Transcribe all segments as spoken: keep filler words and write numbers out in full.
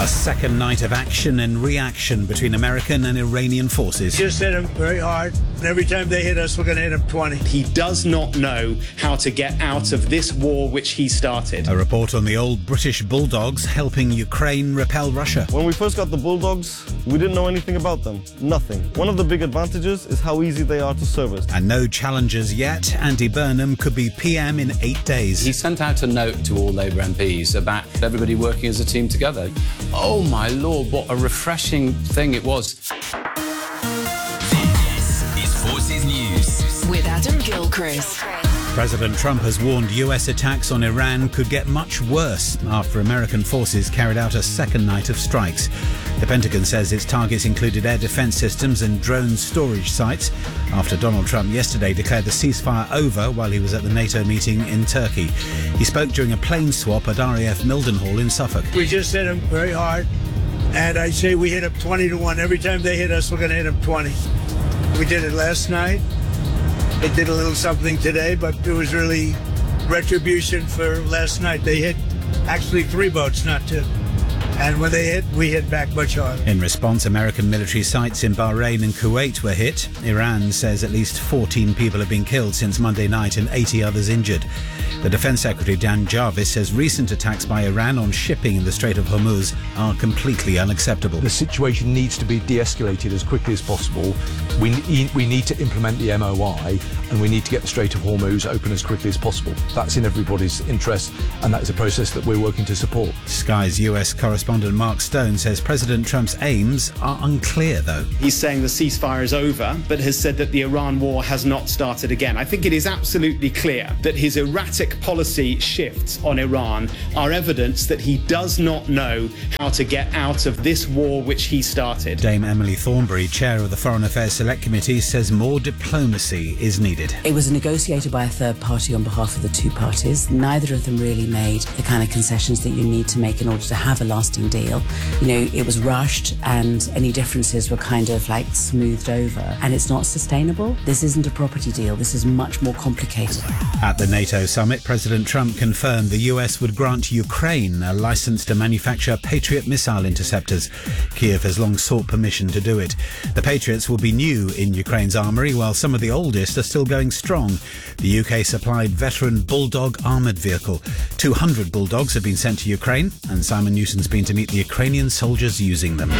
A second night of action and reaction between American and Iranian forces. Just hit them very hard. And every time they hit us, we're going to hit them twenty. He does not know how to get out of this war which he started. A report on the old British bulldogs helping Ukraine repel Russia. When we first got the bulldogs, we didn't know anything about them. Nothing. One of the big advantages is how easy they are to service. And no challengers yet. Andy Burnham could be P M in eight days. He sent out a note to all Labour M Ps about everybody working as a team together. Oh my Lord, what a refreshing thing it was. This is Forces News with Adam Gilchrist. President Trump has warned U S attacks on Iran could get much worse after American forces carried out a second night of strikes. The Pentagon says its targets included air defense systems and drone storage sites after Donald Trump yesterday declared the ceasefire over while he was at the NATO meeting in Turkey. He spoke during a plane swap at R A F Mildenhall in Suffolk. We just hit them very hard, and I say we hit them twenty to one. Every time they hit us, we're going to hit them twenty. We did it last night. It did a little something today, but it was really retribution for last night. They hit actually three boats, not two. And when they hit, we hit back much harder. In response, American military sites in Bahrain and Kuwait were hit. Iran says at least fourteen people have been killed since Monday night and eighty others injured. The Defense Secretary Dan Jarvis says recent attacks by Iran on shipping in the Strait of Hormuz are completely unacceptable. The situation needs to be de-escalated as quickly as possible. We, we need to implement the M O I, and we need to get the Strait of Hormuz open as quickly as possible. That's in everybody's interest, and that is a process that we're working to support. Sky's U S correspondent Mark Stone says President Trump's aims are unclear, though. He's saying the ceasefire is over, but has said that the Iran war has not started again. I think it is absolutely clear that his erratic policy shifts on Iran are evidence that he does not know how to get out of this war which he started. Dame Emily Thornberry, chair of the Foreign Affairs Select Committee, says more diplomacy is needed. It was negotiated by a third party on behalf of the two parties. Neither of them really made the kind of concessions that you need to make in order to have a lasting deal. You know, it was rushed and any differences were kind of like smoothed over, and it's not sustainable. This isn't a property deal. This is much more complicated. At the NATO summit, President Trump confirmed the U S would grant Ukraine a license to manufacture Patriot missile interceptors. Kiev has long sought permission to do it. The Patriots will be new in Ukraine's armoury, while some of the oldest are still going strong. The U K supplied veteran Bulldog armoured vehicle. two hundred Bulldogs have been sent to Ukraine, and Simon Newson's been to meet the Ukrainian soldiers using them.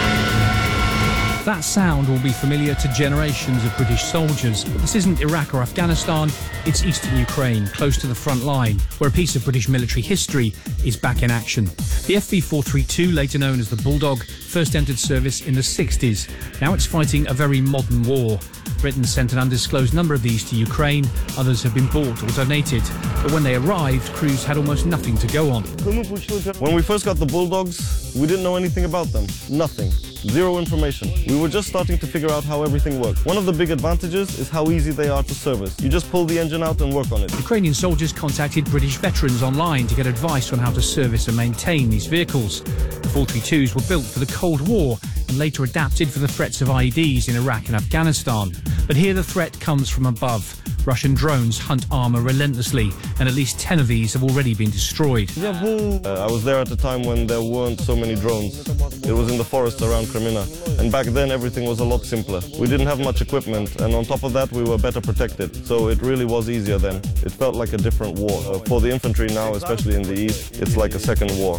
That sound will be familiar to generations of British soldiers, but this isn't Iraq or Afghanistan, it's eastern Ukraine, close to the front line, where a piece of British military history is back in action. The F V four thirty-two, later known as the Bulldog, first entered service in the sixties. Now it's fighting a very modern war. Britain sent an undisclosed number of these to Ukraine, others have been bought or donated. But when they arrived, crews had almost nothing to go on. When we first got the bulldogs, we didn't know anything about them. Nothing. Zero information. We were just starting to figure out how everything worked. One of the big advantages is how easy they are to service. You just pull the engine out and work on it. Ukrainian soldiers contacted British veterans online to get advice on how to service and maintain these vehicles. The four thirty-twos were built for the Cold War and later adapted for the threats of I E Ds in Iraq and Afghanistan. But here the threat comes from above. Russian drones hunt armour relentlessly, and at least ten of these have already been destroyed. Uh, I was there at the time when there weren't so many drones. It was in the forests around Crimea, and back then everything was a lot simpler. We didn't have much equipment, and on top of that we were better protected, so it really was easier then. It felt like a different war. Uh, for the infantry now, especially in the east, it's like a second war.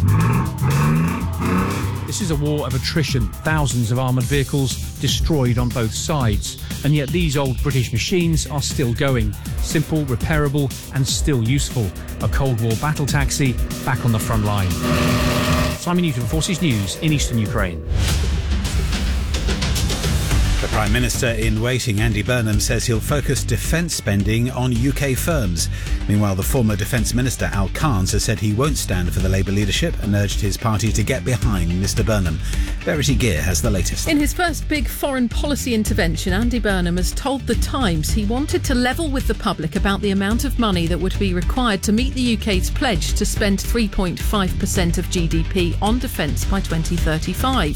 This is a war of attrition, thousands of armoured vehicles destroyed on both sides. And yet these old British machines are still going, simple, repairable and still useful. A Cold War battle taxi back on the front line. Simon Newton, Forces News in eastern Ukraine. The Prime Minister in waiting, Andy Burnham, says he'll focus defence spending on U K firms. Meanwhile, the former Defence Minister Al Carnes has said he won't stand for the Labour leadership and urged his party to get behind Mr Burnham. Verity Gear has the latest. In his first big foreign policy intervention, Andy Burnham has told The Times he wanted to level with the public about the amount of money that would be required to meet the U K's pledge to spend three point five percent of G D P on defence by twenty thirty-five.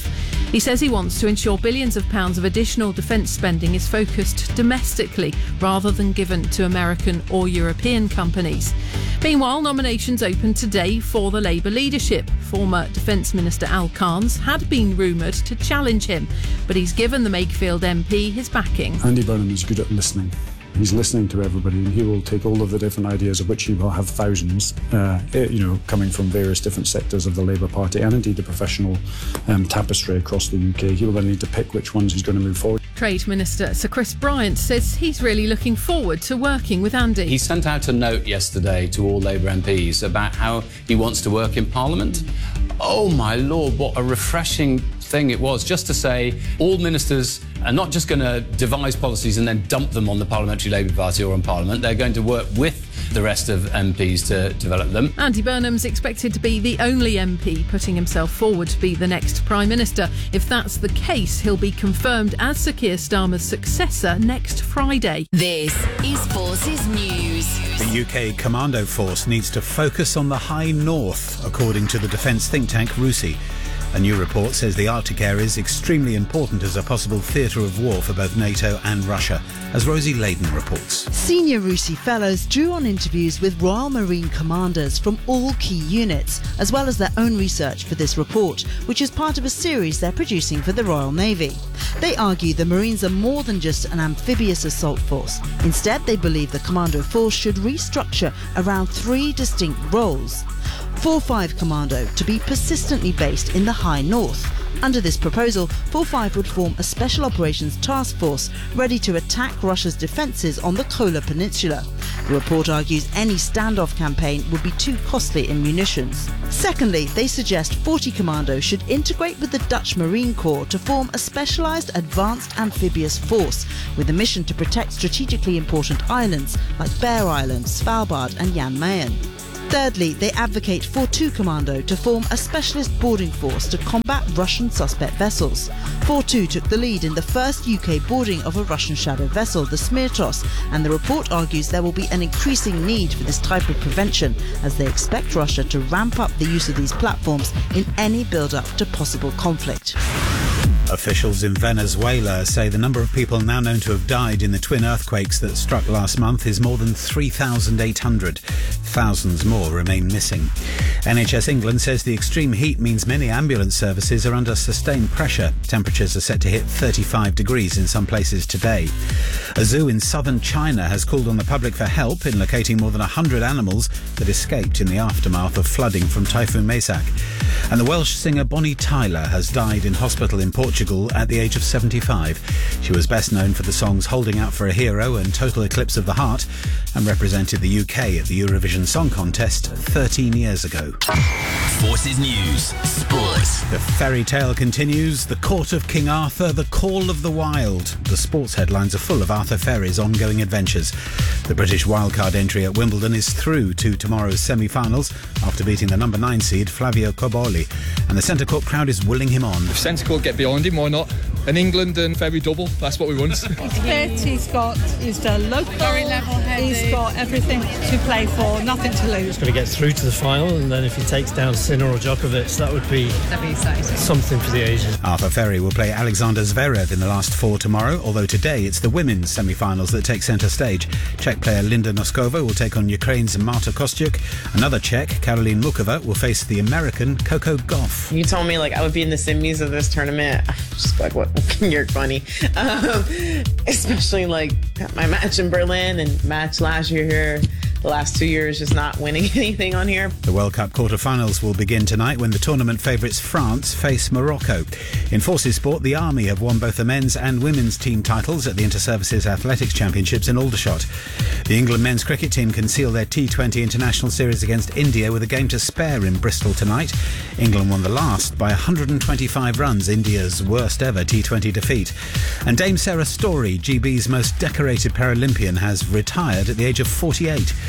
He says he wants to ensure billions of pounds of additional defence spending is focused domestically rather than given to American or European companies. Meanwhile, nominations open today for the Labour leadership. Former Defence Minister Al Carnes had been rumoured to challenge him, but he's given the Makefield M P his backing. Andy Burnham is good at listening. He's listening to everybody, and he will take all of the different ideas, of which he will have thousands, uh, you know, coming from various different sectors of the Labour Party and indeed the professional um, tapestry across the U K. He will then need to pick which ones he's going to move forward. Trade Minister Sir Chris Bryant says he's really looking forward to working with Andy. He sent out a note yesterday to all Labour M Ps about how he wants to work in Parliament. Oh my Lord, what a refreshing thing it was just to say all ministers are not just going to devise policies and then dump them on the Parliamentary Labour Party or on Parliament. They're going to work with the rest of M Ps to develop them. Andy Burnham's expected to be the only M P putting himself forward to be the next Prime Minister. If that's the case, he'll be confirmed as Sir Keir Starmer's successor next Friday. This is Forces News. The U K Commando Force needs to focus on the High North, according to the defence think tank RUSI. A new report says the Arctic area is extremely important as a possible theatre of war for both NATO and Russia, as Rosie Layden reports. Senior RUSI fellows drew on interviews with Royal Marine commanders from all key units, as well as their own research for this report, which is part of a series they're producing for the Royal Navy. They argue the Marines are more than just an amphibious assault force. Instead, they believe the Commando Force should restructure around three distinct roles. four five Commando to be persistently based in the High North. Under this proposal, four five would form a special operations task force ready to attack Russia's defences on the Kola Peninsula. The report argues any standoff campaign would be too costly in munitions. Secondly, they suggest forty Commando should integrate with the Dutch Marine Corps to form a specialised advanced amphibious force with a mission to protect strategically important islands like Bear Island, Svalbard and Jan Mayen. Thirdly, they advocate for two Commando to form a specialist boarding force to combat Russian suspect vessels. four two took the lead in the first U K boarding of a Russian shadow vessel, the Smirtos, and the report argues there will be an increasing need for this type of prevention as they expect Russia to ramp up the use of these platforms in any build-up to possible conflict. Officials in Venezuela say the number of people now known to have died in the twin earthquakes that struck last month is more than three thousand eight hundred. Thousands more remain missing. N H S England says the extreme heat means many ambulance services are under sustained pressure. Temperatures are set to hit thirty-five degrees in some places today. A zoo in southern China has called on the public for help in locating more than one hundred animals that escaped in the aftermath of flooding from Typhoon Maisak. And the Welsh singer Bonnie Tyler has died in hospital in Portugal at the age of seventy-five. She was best known for the songs Holding Out for a Hero and Total Eclipse of the Heart, and represented the U K at the Eurovision Song Contest thirteen years ago. Forces News Sports. The fairy tale continues. The Court of King Arthur, the Call of the Wild. The sports headlines are full of Arthur Ferry's ongoing adventures. The British wildcard entry at Wimbledon is through to tomorrow's semi-finals after beating the number nine seed Flavio Cobolli, and the centre court crowd is willing him on. If centre court get behind him, why not? An England and Ferry double, that's what we want. He's fit, he's got, he's the local, very level-headed. He's got everything to play for, nothing to lose. He's got to get through to the final, and then if he takes down Sinner or Djokovic, that would be, That'd be something for the Asian. Arthur Ferry will play Alexander Zverev in the last four tomorrow, although today it's the women's semi-finals that take centre stage. Czech player Linda Noskova will take on Ukraine's Marta Kostyuk. Another Czech, Caroline Mukova, will face the American Coco Gauff. You told me like I would be in the semis of this tournament. I'm just like, what? You're funny. Um, especially like my match in Berlin and match last year here. The last two years just not winning anything on here. The World Cup quarter-finals will begin tonight when the tournament favourites France face Morocco. In Forces Sport, the Army have won both the men's and women's team titles at the Inter-Services Athletics Championships in Aldershot. The England men's cricket team can seal their T twenty international series against India with a game to spare in Bristol tonight. England won the last by one hundred twenty-five runs, India's worst ever T twenty defeat. And Dame Sarah Storey, G B's most decorated Paralympian, has retired at the age of forty-eight.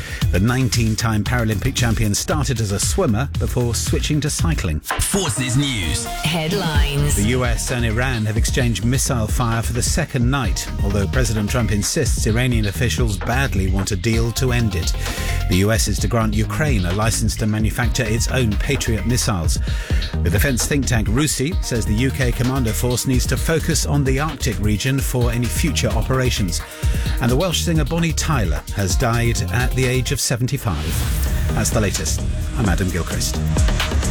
The nineteen-time Paralympic champion started as a swimmer before switching to cycling. Forces News headlines. The U S and Iran have exchanged missile fire for the second night, although President Trump insists Iranian officials badly want a deal to end it. The U S is to grant Ukraine a license to manufacture its own Patriot missiles. The defence think tank RUSI says the U K Commander Force needs to focus on the Arctic region for any future operations. And the Welsh singer Bonnie Tyler has died at the age of seventy-five. That's the latest. I'm Adam Gilchrist.